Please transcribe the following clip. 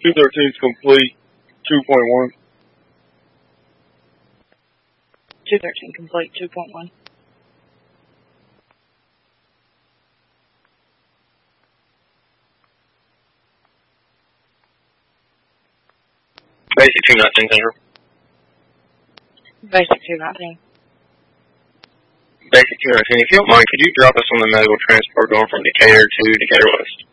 213 is complete. 2.1. 213 complete. 2.1. Basic 219, Central. Basic 219. Basic 219. If you don't mind, could you drop us on the medical transport going from Decatur to Decatur West?